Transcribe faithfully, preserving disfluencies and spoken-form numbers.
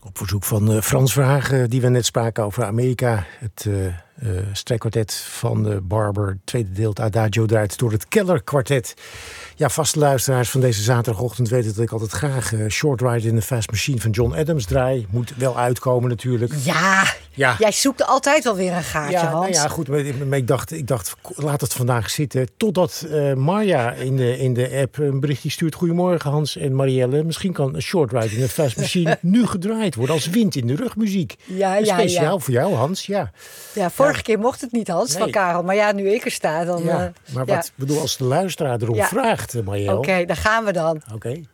Op verzoek van uh, Frans Verhagen, die we net spraken over Amerika. Het uh, uh, strijkkwartet van uh, Barber. Tweede deel, het Adagio, draait door het Keller Kwartet. Ja, vaste luisteraars van deze zaterdagochtend weten dat ik altijd graag uh, Short Ride in the Fast Machine van John Adams draai. Moet wel uitkomen natuurlijk. Ja, ja. Jij zoekt altijd wel weer een gaatje, ja, Hans. Nou ja, goed. Maar, maar ik, dacht, ik dacht, laat het vandaag zitten. Totdat uh, Marja in de, in de app een berichtje stuurt. Goedemorgen Hans en Marielle. Misschien kan Short Ride in the Fast Machine nu gedraaid worden als wind in de rug muziek. Ja, ja, Speciaal ja. voor jou, Hans. Ja, ja vorige ja. keer mocht het niet, Hans, Nee. van Karel. Maar ja, nu ik er sta, dan... Ja, uh, maar ja. wat bedoel, als de luisteraar erom Ja. vraagt, Marielle. Oké, okay, daar gaan we dan. Oké. Okay.